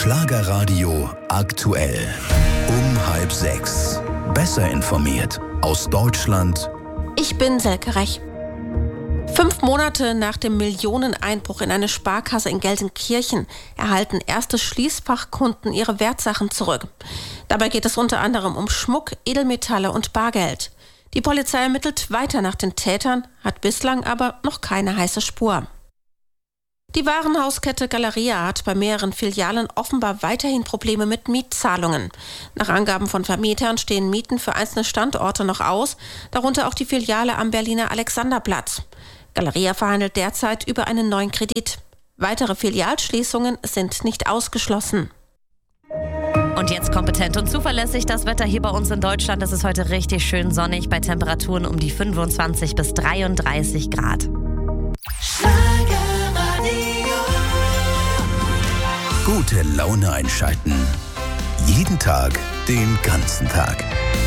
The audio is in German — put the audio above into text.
Schlagerradio aktuell. Um 5:30. Besser informiert aus Deutschland. Ich bin Selke Rech. 5 Monate nach dem Millioneneinbruch in eine Sparkasse in Gelsenkirchen erhalten erste Schließfachkunden ihre Wertsachen zurück. Dabei geht es unter anderem um Schmuck, Edelmetalle und Bargeld. Die Polizei ermittelt weiter nach den Tätern, hat bislang aber noch keine heiße Spur. Die Warenhauskette Galeria hat bei mehreren Filialen offenbar weiterhin Probleme mit Mietzahlungen. Nach Angaben von Vermietern stehen Mieten für einzelne Standorte noch aus, darunter auch die Filiale am Berliner Alexanderplatz. Galeria verhandelt derzeit über einen neuen Kredit. Weitere Filialschließungen sind nicht ausgeschlossen. Und jetzt kompetent und zuverlässig das Wetter hier bei uns in Deutschland. Es ist heute richtig schön sonnig bei Temperaturen um die 25 bis 33 Grad. Gute Laune einschalten. Jeden Tag, den ganzen Tag.